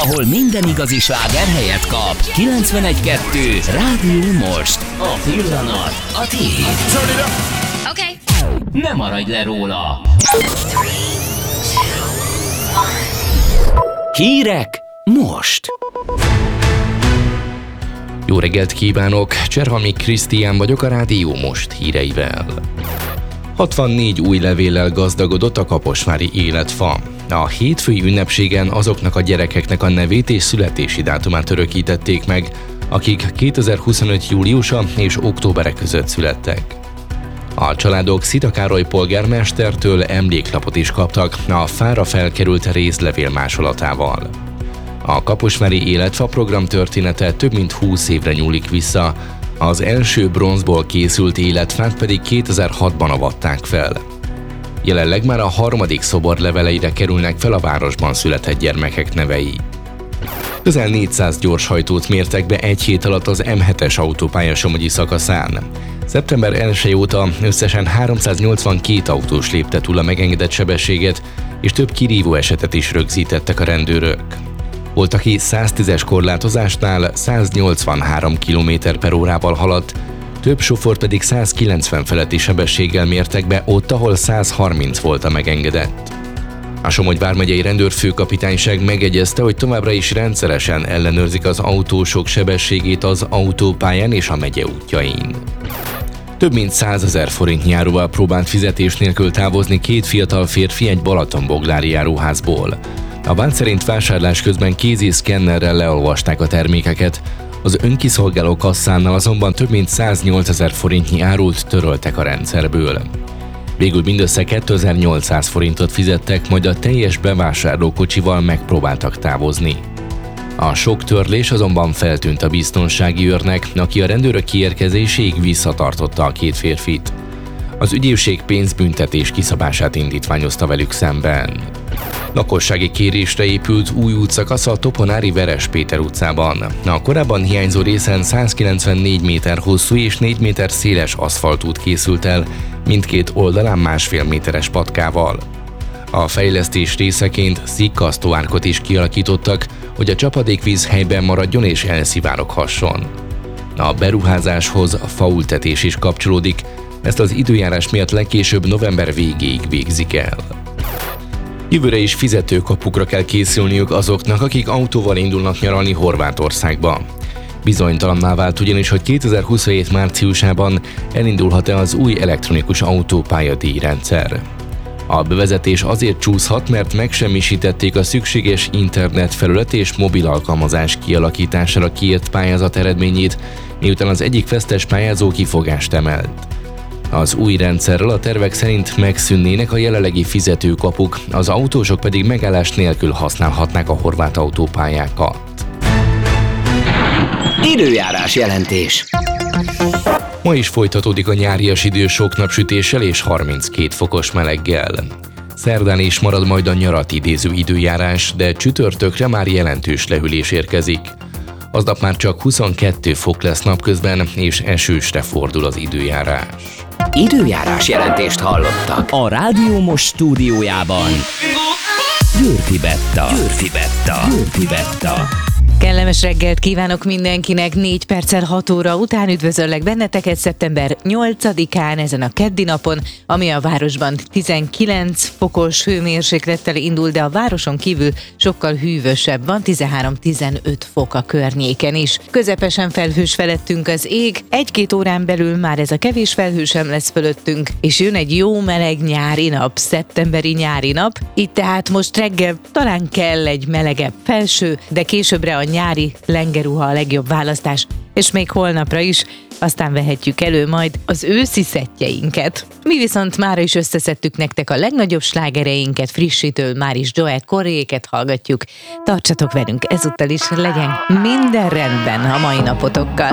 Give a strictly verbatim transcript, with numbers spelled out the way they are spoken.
ahol minden igazi sláger helyet kap. kilencvenegy kettő Rádió Most. A pillanat a tiéd. Oké. Okay. Ne maradj le róla. Hírek most. Jó reggelt kívánok, Cserhalmi Krisztián vagyok a Rádió Most híreivel. hatvannégy új levéllel gazdagodott a kaposvári életfa. A hétfői ünnepségen azoknak a gyerekeknek a nevét és születési dátumát örökítették meg, akik kétezer-huszonöt júliusa és októbere között születtek. A családok Szita Károly polgármestertől emléklapot is kaptak a fára felkerült rézlevél másolatával. A kaposvári életfa program története több mint húsz évre nyúlik vissza, az első bronzból készült életfát pedig kétezer-hatban avatták fel. Jelenleg már a harmadik szobor leveleire kerülnek fel a városban született gyermekek nevei. Közel négyszáz gyorshajtót mértek be egy hét alatt az em hetes autópálya somogyi szakaszán. szeptember elseje óta összesen háromszáznyolcvankét autós lépte túl a megengedett sebességet, és több kirívó esetet is rögzítettek a rendőrök. Volt, aki száztízes korlátozásnál száznyolcvanhárom kilométer per órával haladt, több sofőr pedig százkilencven feletti sebességgel mértek be ott, ahol százharminc volt a megengedett. A Somogy vármegyei rendőrfőkapitányság megegyezte, hogy továbbra is rendszeresen ellenőrzik az autósok sebességét az autópályán és a megye útjain. Több mint százezer forintnyi áruval próbált fizetés nélkül távozni két fiatal férfi egy balatonboglári járóházból. A vád szerint vásárlás közben kézi szkennerrel leolvasták a termékeket, az önkiszolgáló kasszánál azonban több mint száznyolcezer forintnyi árut töröltek a rendszerből. Végül mindössze kétezer-nyolcszáz forintot fizettek, majd a teljes bevásárlókocsival megpróbáltak távozni. A sok törlés azonban feltűnt a biztonsági őrnek, aki a rendőrök kiérkezéséig visszatartotta a két férfit. Az ügyészség pénzbüntetés kiszabását indítványozta velük szemben. Lakossági kérésre épült új útszakasz a Toponári Veres Péter utcában. A korábban hiányzó részen százkilencvennégy méter hosszú és négy méter széles aszfaltút készült el, mindkét oldalán másfél méteres patkával. A fejlesztés részeként szikkasztóárkot is kialakítottak, hogy a csapadékvíz helyben maradjon és elszivároghasson. A beruházáshoz faültetés is kapcsolódik, ezt az időjárás miatt legkésőbb november végéig végzik el. Jövőre is fizetőkapukra kell készülniük azoknak, akik autóval indulnak nyaralni Horvátországba. Bizonytalanná vált ugyanis, hogy kétezer-huszonhét márciusában elindulhat-e az új elektronikus autópályadíjrendszer. A bevezetés azért csúszhat, mert megsemmisítették a szükséges internetfelület és mobil alkalmazás kialakítására kiírt pályázat eredményét, miután az egyik vesztes pályázó kifogást emelt. Az új rendszerrel a tervek szerint megszűnnének a jelenlegi fizetőkapuk, az autósok pedig megállás nélkül használhatnák a horvát autópályákat. Időjárás jelentés. Ma is folytatódik a nyárias idő sok napsütéssel és harminckét fokos meleggel. Szerdán is marad majd a nyarat idéző időjárás, de csütörtökre már jelentős lehűlés érkezik. Aznap már csak huszonkettő fok lesz napközben, és esősre fordul az időjárás. Időjárás jelentést hallottak a Rádió Most stúdiójában. Györfi Betta. Györfi Betta. Györfi Betta. Kellemes reggelt kívánok mindenkinek, négy perccel hat óra után üdvözöllek benneteket szeptember nyolcadikán ezen a keddi napon, ami a városban tizenkilenc fokos hőmérséklettel indul, de a városon kívül sokkal hűvösebb van, tizenhárom-tizenöt fok a környéken is. Közepesen felhős felettünk az ég, egy-két órán belül már ez a kevés felhő sem lesz fölöttünk, és jön egy jó meleg nyári nap, szeptemberi nyári nap, itt tehát most reggel talán kell egy melegebb felső, de későbbre a nyári lengeruha a legjobb választás, és még holnapra is, aztán vehetjük elő majd az őszi szettjeinket. Mi viszont mára is összeszedtük nektek a legnagyobb slágereinket, frissítől már is Joel Corréket hallgatjuk. Tartsatok velünk ezúttal is, legyen minden rendben a mai napotokkal.